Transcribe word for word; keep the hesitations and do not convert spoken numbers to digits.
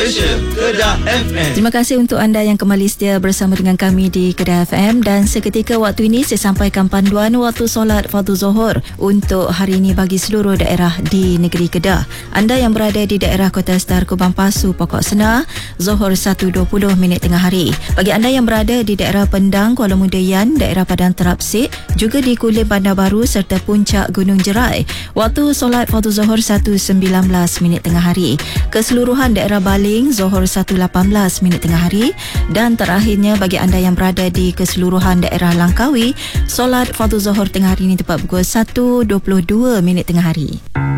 Special Kedah F M. Terima kasih untuk anda yang kembali setia bersama dengan kami di Kedah F M, dan seketika waktu ini saya sampaikan panduan waktu solat fardu Zuhur untuk hari ini bagi seluruh daerah di negeri Kedah. Anda yang berada di daerah Kota Star, Kubang Pasu, Pokok Senar, Zuhur satu dua puluh minit tengah hari. Bagi anda yang berada di daerah Pendang, Kuala Muda Yan, daerah Padang Terapsik, juga di Kulim Bandar Baru serta Puncak Gunung Jerai, waktu solat fardu Zuhur satu sembilan belas minit tengah hari. Keseluruhan daerah Baling, Zuhur satu lapan belas minit tengah hari. Dan terakhirnya bagi anda yang berada di keseluruhan daerah Langkawi, solat fardu Zuhur tengah hari ini tepat pukul satu dua puluh dua minit tengah hari.